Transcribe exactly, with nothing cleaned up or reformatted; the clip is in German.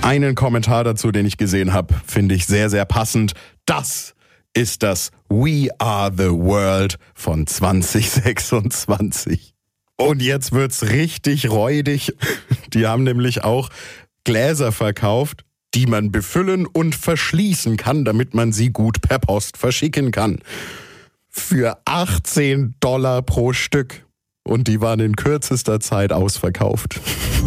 einen Kommentar dazu, den ich gesehen habe, finde ich sehr, sehr passend. Das ist das We Are the World von zwanzig sechsundzwanzig. Und jetzt wird's richtig räudig. Die haben nämlich auch Gläser verkauft, die man befüllen und verschließen kann, damit man sie gut per Post verschicken kann. Für achtzehn Dollar pro Stück. Und die waren in kürzester Zeit ausverkauft.